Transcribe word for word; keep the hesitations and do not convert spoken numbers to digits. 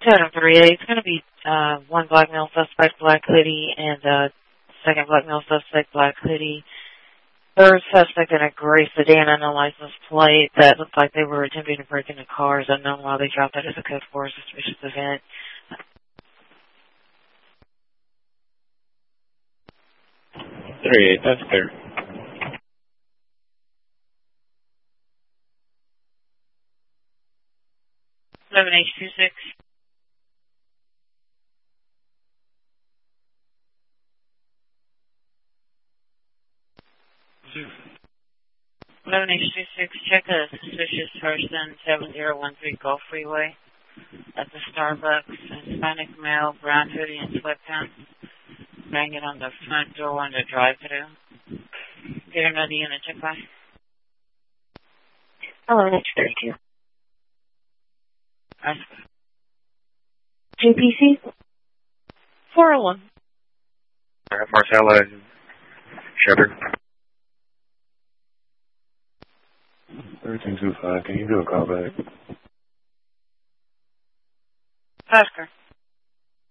seven three eight. It's going to be uh, one black male suspect, black hoodie, and uh, second black male suspect, black hoodie. Third suspect in a gray sedan and a license plate that looked like they were attempting to break into cars unknown while they dropped that as a code for a suspicious event. three eight, that's clear. Seven H two six. Eleven H two six. Check a suspicious person. Seven zero one three Gulf Freeway at the Starbucks. Hispanic male, brown hoodie and sweatpants, banging on the front door on the drive-thru. Get another unit check by. Eleven H thirty two. J P C? four oh one. Marcella, Shutter. thirteen two five, can you do a call back? Oscar.